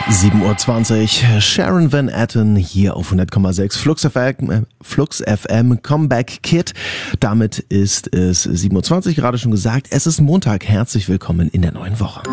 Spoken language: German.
7:20 Uhr, Sharon Van Etten hier auf 100,6 Flux FM Comeback Kid. Damit ist es 7:20 Uhr, gerade schon gesagt. Es ist Montag. Herzlich willkommen in der neuen Woche.